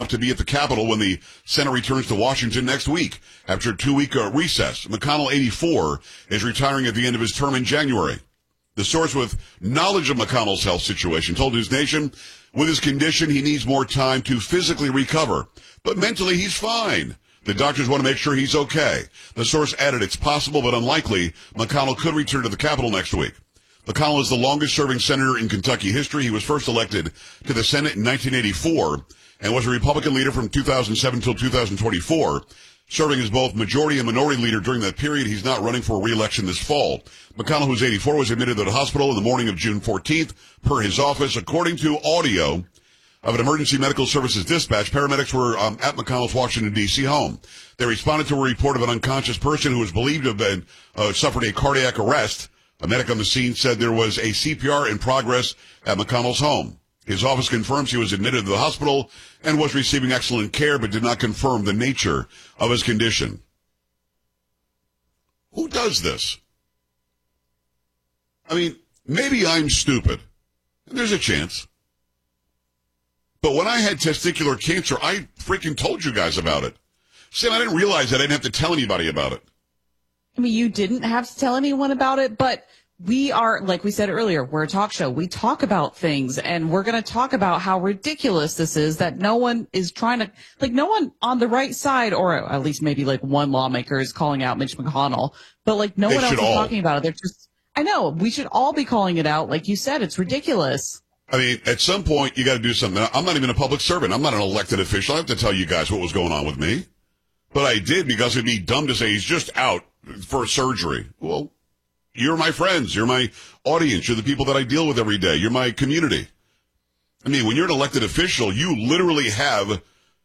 off to be at the Capitol when the Senate returns to Washington next week after a 2-week recess. McConnell, 84, is retiring at the end of his term in January. The source with knowledge of McConnell's health situation told News Nation, with his condition, he needs more time to physically recover, but mentally he's fine. The doctors want to make sure he's okay. The source added, it's possible but unlikely McConnell could return to the Capitol next week. McConnell is the longest-serving senator in Kentucky history. He was first elected to the Senate in 1984 and was a Republican leader from 2007 until 2024, serving as both majority and minority leader during that period. He's not running for re-election this fall. McConnell, who's 84, was admitted to the hospital in the morning of June 14th, per his office. According to audio of an emergency medical services dispatch, paramedics were at McConnell's Washington, D.C. home. They responded to a report of an unconscious person who was believed to have been suffered a cardiac arrest. A medic on the scene said there was a CPR in progress at McConnell's home. His office confirms he was admitted to the hospital and was receiving excellent care, but did not confirm the nature of his condition. Who does this? I mean, maybe I'm stupid. There's a chance. But when I had testicular cancer, I freaking told you guys about it. Sam, I didn't realize that I didn't have to tell anybody about it. I mean, you didn't have to tell anyone about it, but we are, like we said earlier, we're a talk show. We talk about things, and we're going to talk about how ridiculous this is, that no one is trying to, like, no one on the right side, or at least maybe like one lawmaker is calling out Mitch McConnell, but like no one else is talking about it. They're just, I know, we should all be calling it out. Like you said, it's ridiculous. I mean, at some point, you got to do something. I'm not even a public servant. I'm not an elected official. I have to tell you guys what was going on with me. But I did, because it'd be dumb to say he's just out for surgery. Well, you're my friends. You're my audience. You're the people that I deal with every day. You're my community. I mean, when you're an elected official, you literally have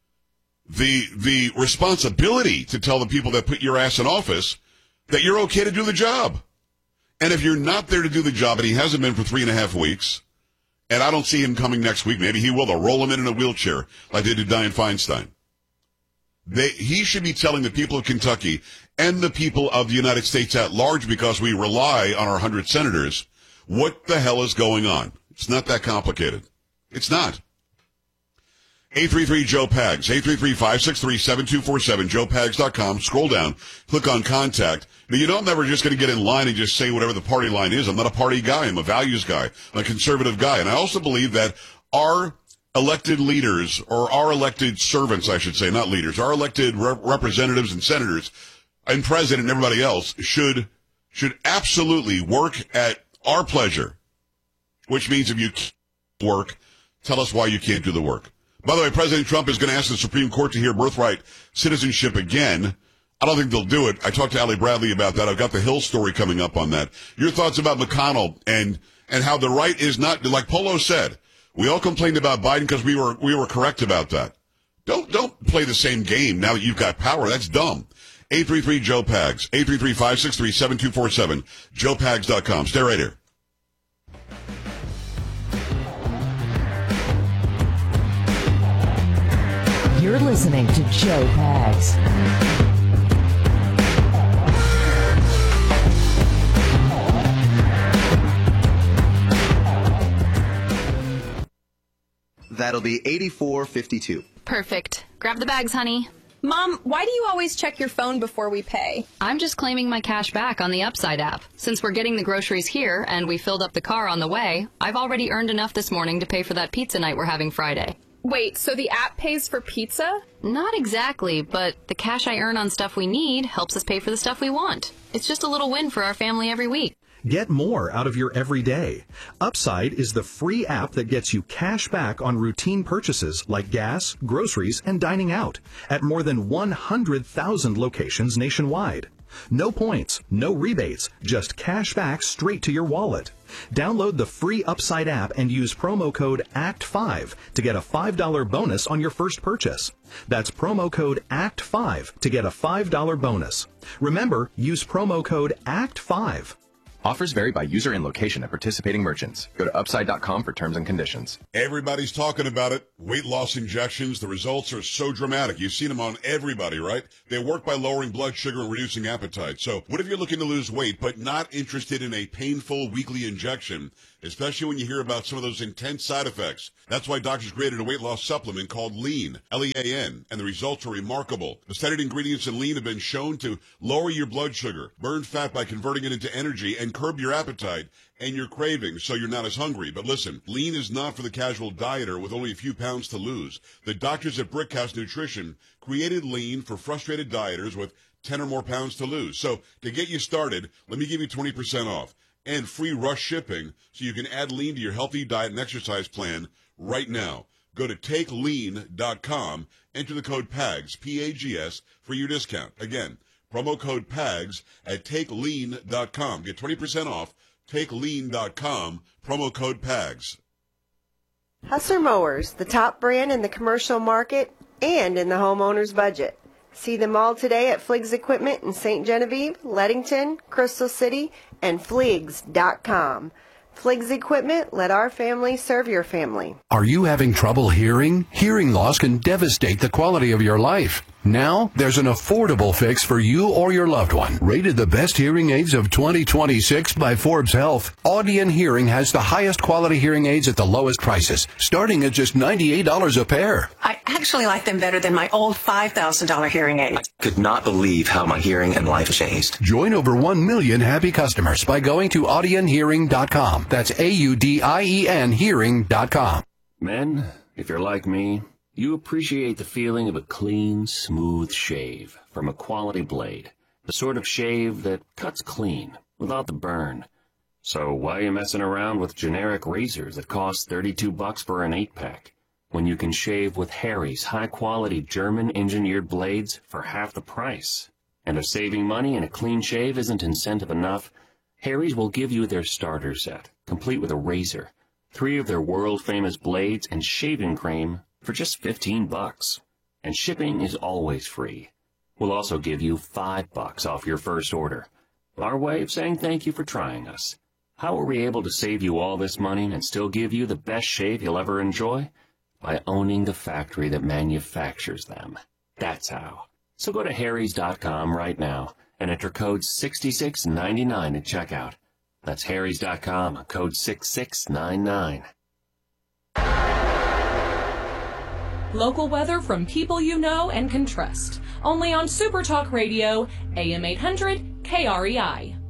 the responsibility to tell the people that put your ass in office that you're okay to do the job. And if you're not there to do the job, and he hasn't been for 3.5 weeks, and I don't see him coming next week, maybe he will. They'll roll him in a wheelchair like they did Dianne Feinstein. He should be telling the people of Kentucky and the people of the United States at large, because we rely on our 100 senators, what the hell is going on. It's not that complicated. It's not. 833-JOE-PAGS, 833-563-7247, joepags.com. Scroll down, click on contact. Now, you know I'm never just going to get in line and just say whatever the party line is. I'm not a party guy. I'm a values guy. I'm a conservative guy. And I also believe that our elected leaders, or our elected servants, I should say, not leaders, our elected representatives and senators and president and everybody else should absolutely work at our pleasure, which means if you can't work, tell us why you can't do the work. By the way, President Trump is going to ask the Supreme Court to hear birthright citizenship again. I don't think they'll do it. I talked to Ali Bradley about that. I've got the Hill story coming up on that. Your thoughts about McConnell and how the right is not, like Polo said, we all complained about Biden because we were correct about that. Don't play the same game now that you've got power. That's dumb. 833-JOE-PAGS, 833-563-7247, joepags.com. Stay right here. You're listening to Joe Pags. That'll be $84.52. Perfect. Grab the bags, honey. Mom, why do you always check your phone before we pay? I'm just claiming my cash back on the Upside app. Since we're getting the groceries here and we filled up the car on the way, I've already earned enough this morning to pay for that pizza night we're having Friday. Wait, so the app pays for pizza? Not exactly, but the cash I earn on stuff we need helps us pay for the stuff we want. It's just a little win for our family every week. Get more out of your everyday. Upside is the free app that gets you cash back on routine purchases like gas, groceries, and dining out at more than 100,000 locations nationwide. No points, no rebates, just cash back straight to your wallet. Download the free Upside app and use promo code ACT5 to get a $5 bonus on your first purchase. That's promo code ACT5 to get a $5 bonus. Remember, use promo code ACT5. Offers vary by user and location at participating merchants. Go to upside.com for terms and conditions. Everybody's talking about it. Weight loss injections. The results are so dramatic. You've seen them on everybody, right? They work by lowering blood sugar and reducing appetite. So what if you're looking to lose weight but not interested in a painful weekly injection, especially when you hear about some of those intense side effects? That's why doctors created a weight loss supplement called Lean, L-E-A-N, and the results are remarkable. The studied ingredients in Lean have been shown to lower your blood sugar, burn fat by converting it into energy, and curb your appetite and your cravings so you're not as hungry. But listen, Lean is not for the casual dieter with only a few pounds to lose. The doctors at Brickhouse Nutrition created Lean for frustrated dieters with 10 or more pounds to lose. So to get you started, let me give you 20% off and free rush shipping so you can add Lean to your healthy diet and exercise plan right now. Go to takelean.com, enter the code PAGS, P-A-G-S, for your discount. Again, promo code PAGS at takelean.com. Get 20% off, takelean.com, promo code PAGS. Hustler Mowers, the top brand in the commercial market and in the homeowner's budget. See them all today at Fliggs Equipment in St. Genevieve, Leadington, Crystal City, and Fliggs.com. Fliggs Equipment, let our family serve your family. Are you having trouble hearing? Hearing loss can devastate the quality of your life. Now, there's an affordable fix for you or your loved one. Rated the best hearing aids of 2026 by Forbes Health, Audion Hearing has the highest quality hearing aids at the lowest prices, starting at just $98 a pair. I actually like them better than my old $5,000 hearing aid. I could not believe how my hearing and life changed. Join over 1 million happy customers by going to audionhearing.com. That's AUDIEN hearing.com. Men, if you're like me, you appreciate the feeling of a clean, smooth shave from a quality blade. The sort of shave that cuts clean, without the burn. So why are you messing around with generic razors that cost $32 for an 8-pack, when you can shave with Harry's high-quality German-engineered blades for half the price? And if saving money and a clean shave isn't incentive enough, Harry's will give you their starter set, complete with a razor, 3 of their world-famous blades, and shaving cream for just $15. And shipping is always free. We'll also give you $5 off your first order. Our way of saying thank you for trying us. How are we able to save you all this money and still give you the best shave you'll ever enjoy? By owning the factory that manufactures them. That's how. So go to harrys.com right now and enter code 6699 at checkout. That's harrys.com, code 6699. Local weather from people you know and can trust. Only on Super Talk Radio, AM 800 KREI.